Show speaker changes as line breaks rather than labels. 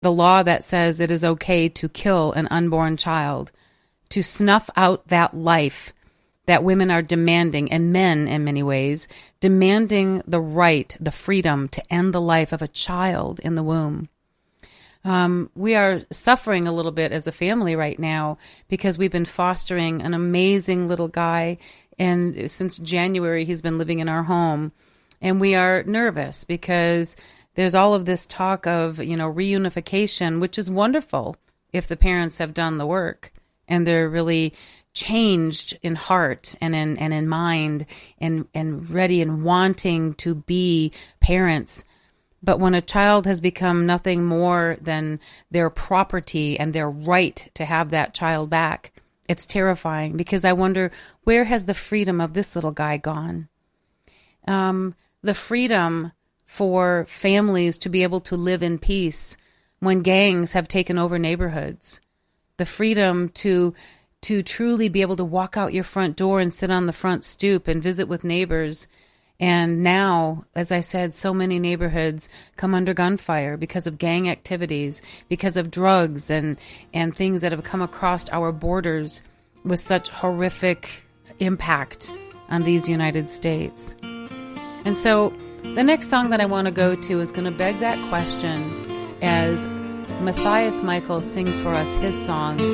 the law that says it is okay to kill an unborn child, to snuff out that life that women are demanding, and men in many ways, demanding the right, the freedom to end the life of a child in the womb. We are suffering a little bit as a family right now because we've been fostering an amazing little guy, and since January he's been living in our home, and we are nervous because there's all of this talk of, reunification, which is wonderful if the parents have done the work and they're really changed in heart and in mind and ready and wanting to be parents. But when a child has become nothing more than their property and their right to have that child back, it's terrifying, because I wonder, where has the freedom of this little guy gone? The freedom for families to be able to live in peace when gangs have taken over neighborhoods. The freedom to truly be able to walk out your front door and sit on the front stoop and visit with neighbors. And now, as I said, so many neighborhoods come under gunfire because of gang activities, because of drugs and things that have come across our borders with such horrific impact on these United States. And so the next song that I want to go to is going to beg that question as Matthias Michael sings for us his song,